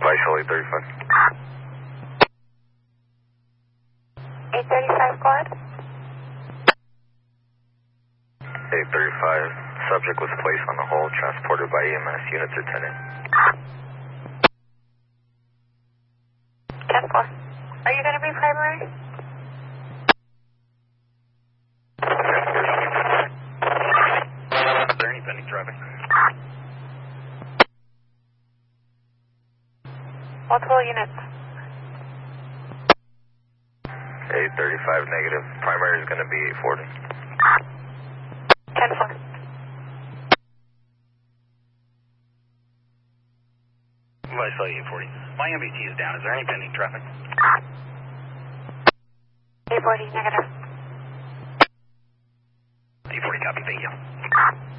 Vice 835. 835 squad. 835. Subject was placed on the hold, transported by EMS. Units are 10 in. 10-4. Are you going to be primary? Is there any pending traffic? Multiple units. 835 negative. Primary is going to be 840. 10-4. Vice 840. My MBT is down. Is there any pending traffic? 840 negative. 840 copy. Thank you.